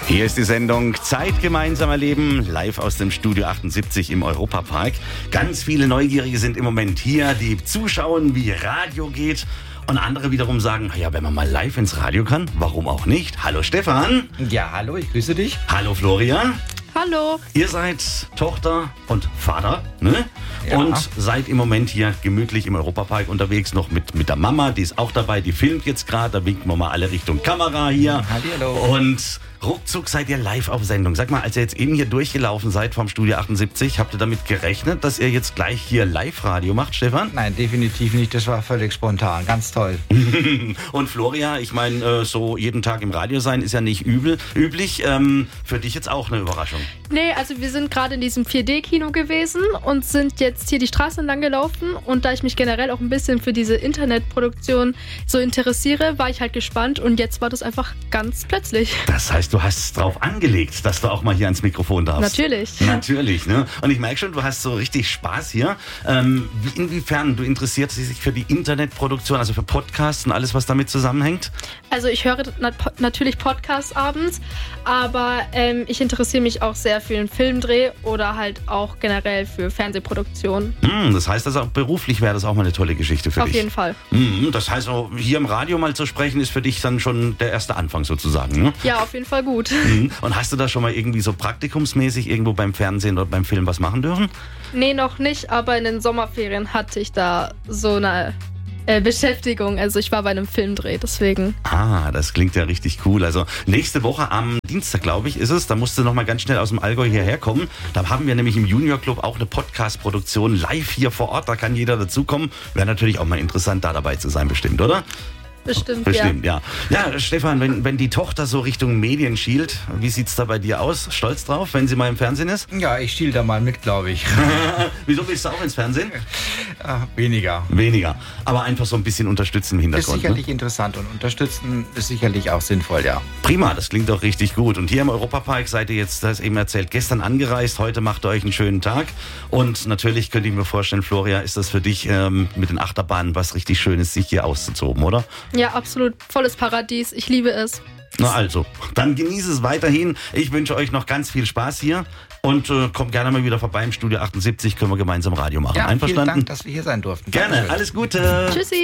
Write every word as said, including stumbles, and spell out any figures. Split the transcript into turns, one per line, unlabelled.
Hier ist die Sendung Zeit gemeinsam erleben, live aus dem Studio achtundsiebzig im Europapark. Ganz viele Neugierige sind im Moment hier, die zuschauen, wie Radio geht. Und andere wiederum sagen, ja, wenn man mal live ins Radio kann, warum auch nicht? Hallo Stefan.
Ja, hallo, ich grüße dich.
Hallo Florian.
Hallo.
Ihr seid Tochter und Vater, ne?
Ja.
Und seid im Moment hier gemütlich im Europapark unterwegs, noch mit, mit der Mama, die ist auch dabei, die filmt jetzt gerade, da winken wir mal alle Richtung Kamera hier.
Hallihallo.
Und ruckzuck seid ihr live auf Sendung. Sag mal, als ihr jetzt eben hier durchgelaufen seid vom Studio achtundsiebzig, habt ihr damit gerechnet, dass ihr jetzt gleich hier Live-Radio macht, Stefan?
Nein, definitiv nicht, das war völlig spontan, ganz toll.
Und Floria, ich meine, so jeden Tag im Radio sein ist ja nicht übel, üblich. Ähm, für dich jetzt auch eine Überraschung.
Nee, also wir sind gerade in diesem vier D Kino gewesen und sind jetzt hier die Straße entlang gelaufen. Und da ich mich generell auch ein bisschen für diese Internetproduktion so interessiere, war ich halt gespannt. Und jetzt war das einfach ganz plötzlich.
Das heißt, du hast es drauf angelegt, dass du auch mal hier ans Mikrofon darfst.
Natürlich.
Natürlich, ne? Und ich merke schon, du hast so richtig Spaß hier. Ähm, wie, inwiefern du interessierst dich für die Internetproduktion, also für Podcasts und alles, was damit zusammenhängt?
Also ich höre nat- natürlich Podcasts abends, aber ähm, ich interessiere mich auch sehr für den Filmdreh oder halt auch generell für Fernsehproduktion.
Hm, das heißt, also auch beruflich wäre das auch mal eine tolle Geschichte für
Auf
dich.
jeden Fall.
Hm, das heißt, auch hier im Radio mal zu sprechen, ist für dich dann schon der erste Anfang sozusagen, ne?
Ja, auf jeden Fall gut.
Hm. Und hast du da schon mal irgendwie so praktikumsmäßig irgendwo beim Fernsehen oder beim Film was machen dürfen?
Nee, noch nicht, aber in den Sommerferien hatte ich da so eine äh, Beschäftigung. Also ich war bei einem Filmdreh, deswegen.
Ah, das klingt ja richtig cool. Also nächste Woche am Dienstag, glaube ich, ist es. Da musst du noch mal ganz schnell aus dem Allgäu hierher kommen. Da haben wir nämlich im Junior Club auch eine Podcast-Produktion live hier vor Ort. Da kann jeder dazukommen. Wäre natürlich auch mal interessant, da dabei zu sein, bestimmt, oder?
Bestimmt,
Bestimmt, ja. Ja, ja Stefan, wenn, wenn die Tochter so Richtung Medien schielt, wie sieht's da bei dir aus? Stolz drauf, wenn sie mal im Fernsehen ist?
Ja, ich schiel da mal mit, glaube ich.
Wieso willst du auch ins Fernsehen?
Ah, weniger.
Weniger. Aber einfach so ein bisschen unterstützen im
Das ist
Hintergrund.
sicherlich
Ne?
interessant und unterstützen ist sicherlich auch sinnvoll, ja.
Prima, das klingt doch richtig gut. Und hier im Europapark seid ihr jetzt, das eben erzählt, gestern angereist. Heute macht ihr euch einen schönen Tag. Und natürlich könnte ich mir vorstellen, Floria, ist das für dich ähm, mit den Achterbahnen was richtig Schönes, sich hier auszutoben, oder?
Ja, absolut. Volles Paradies. Ich liebe es.
Na also, dann genieße es weiterhin. Ich wünsche euch noch ganz viel Spaß hier. Und äh, kommt gerne mal wieder vorbei im Studio achtundsiebzig. Können wir gemeinsam Radio machen.
Ja,
Einverstanden?
vielen Dank, dass wir hier sein durften.
Gerne.
Dankeschön.
Alles Gute.
Tschüssi.